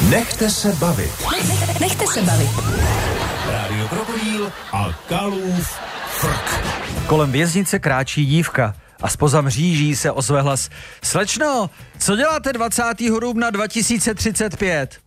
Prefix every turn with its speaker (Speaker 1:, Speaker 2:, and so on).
Speaker 1: Nechte se bavit.
Speaker 2: Nechte se bavit.
Speaker 1: Rádio Krokodýl a Kalův frk.
Speaker 3: Kolem věznice kráčí dívka a zpoza mříží se ozve hlas: Slečno, co děláte 20. dubna 2035?